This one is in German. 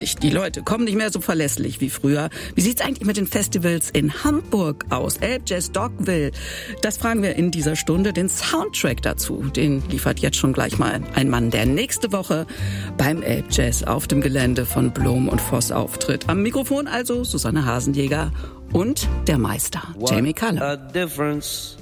Die Leute kommen nicht mehr so verlässlich wie früher. Wie sieht's eigentlich mit den Festivals in Hamburg aus? Elbjazz Dogville. Das fragen wir in dieser Stunde. Den Soundtrack dazu, den liefert jetzt schon gleich mal ein Mann, der nächste Woche beim Elbjazz auf dem Gelände von Blom und Voss auftritt. Am Mikrofon also Susanne Hasenjäger und der Meister, Jamie Cullum.